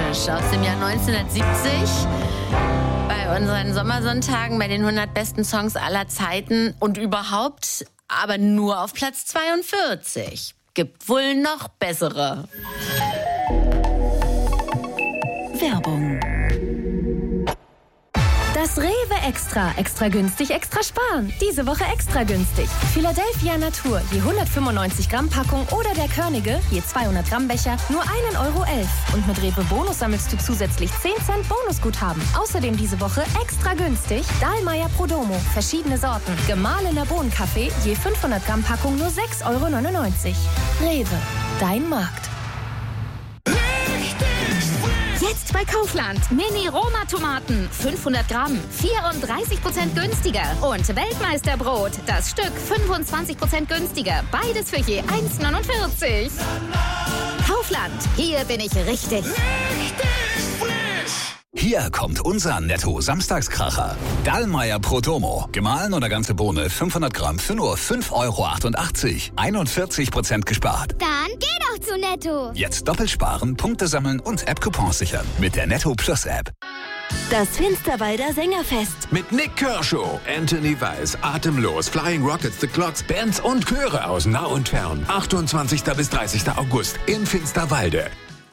Nash aus dem Jahr 1970. Bei unseren Sommersonntagen bei den 100 besten Songs aller Zeiten und überhaupt, aber nur auf Platz 42. Gibt wohl noch bessere. Werbung. Das Rewe Extra. Extra günstig, extra sparen. Diese Woche extra günstig. Philadelphia Natur, je 195 Gramm Packung oder der Körnige, je 200 Gramm Becher, nur 1,11 Euro. Und mit Rewe Bonus sammelst du zusätzlich 10 Cent Bonusguthaben. Außerdem diese Woche extra günstig Dahlmeier Prodomo, verschiedene Sorten. Gemahlener Bohnenkaffee, je 500 Gramm Packung, nur 6,99 Euro. Rewe, dein Markt. Jetzt bei Kaufland. Mini-Roma-Tomaten. 500 Gramm. 34% günstiger. Und Weltmeisterbrot. Das Stück 25% günstiger. Beides für je 1,49. Kaufland. Hier bin ich richtig. Hier kommt unser Netto-Samstagskracher. Dahlmeier Prodomo. Gemahlen oder ganze Bohne 500 Gramm für nur 5,88 Euro. 41% gespart. Dann geh doch zu Netto. Jetzt doppelt sparen, Punkte sammeln und App-Coupons sichern. Mit der Netto Plus App. Das Finsterwalder Sängerfest. Mit Nick Kershaw, Anthony Weiss, Atemlos, Flying Rockets, The Clocks, Bands und Chöre aus nah und fern. 28. bis 30. August in Finsterwalde.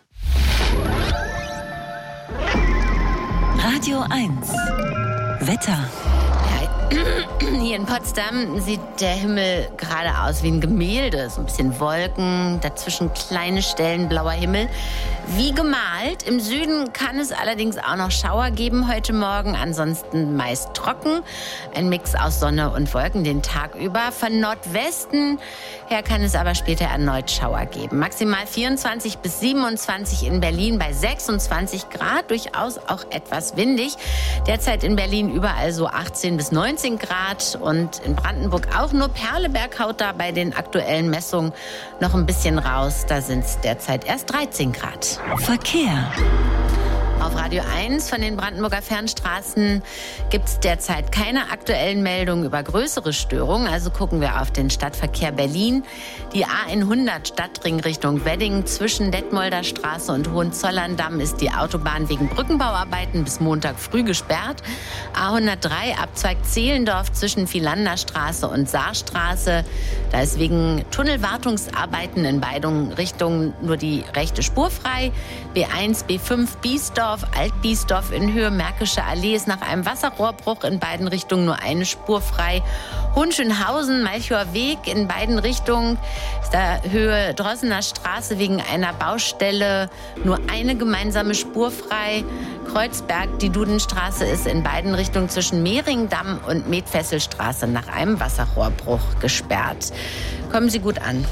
Radio 1. Wetter. Hier in Potsdam sieht der Himmel gerade aus wie ein Gemälde. So ein bisschen Wolken, dazwischen kleine Stellen blauer Himmel. Wie gemalt. Im Süden kann es allerdings auch noch Schauer geben heute Morgen. Ansonsten meist trocken. Ein Mix aus Sonne und Wolken den Tag über. Von Nordwesten her kann es aber später erneut Schauer geben. Maximal 24 bis 27 in Berlin bei 26 Grad. Durchaus auch etwas windig. Derzeit in Berlin überall so 18 bis 19 Grad und in Brandenburg auch. Nur Perleberg haut da bei den aktuellen Messungen noch ein bisschen raus. Da sind es derzeit erst 13 Grad. Verkehr. Auf Radio 1 von den Brandenburger Fernstraßen gibt es derzeit keine aktuellen Meldungen über größere Störungen. Also gucken wir auf den Stadtverkehr Berlin. Die A100 Stadtring Richtung Wedding zwischen Detmolder Straße und Hohenzollern-Damm ist die Autobahn wegen Brückenbauarbeiten bis Montag früh gesperrt. A103 Abzweig Zehlendorf zwischen Vielander Straße und Saarstraße. Da ist wegen Tunnelwartungsarbeiten in beiden Richtungen nur die rechte Spur frei. B1, B5 Biesdorf, Alt-Biesdorf in Höhe Märkische Allee ist nach einem Wasserrohrbruch in beiden Richtungen nur eine Spur frei. Hohenschönhausen, Malchower Weg in beiden Richtungen ist da Höhe Drossener Straße wegen einer Baustelle nur eine gemeinsame Spur frei. Kreuzberg, die Dudenstraße ist in beiden Richtungen zwischen Mehringdamm und Metfesselstraße nach einem Wasserrohrbruch gesperrt. Kommen Sie gut an.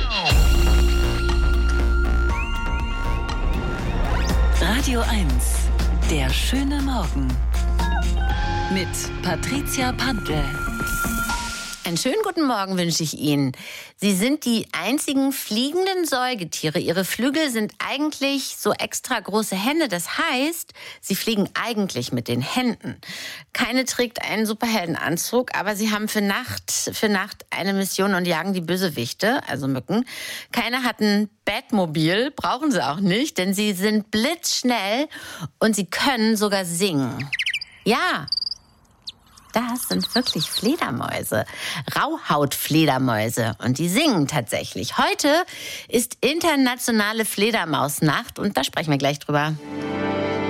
Radio 1. Der schöne Morgen. Mit Patricia Pandl. Einen schönen guten Morgen wünsche ich Ihnen. Sie sind die einzigen fliegenden Säugetiere. Ihre Flügel sind eigentlich so extra große Hände. Das heißt, sie fliegen eigentlich mit den Händen. Keine trägt einen Superheldenanzug, aber sie haben für Nacht eine Mission und jagen die Bösewichte, also Mücken. Keine hat ein Batmobil, brauchen sie auch nicht, denn sie sind blitzschnell und sie können sogar singen. Ja. Das sind wirklich Fledermäuse, Rauhautfledermäuse und die singen tatsächlich. Heute ist internationale Fledermausnacht und da sprechen wir gleich drüber.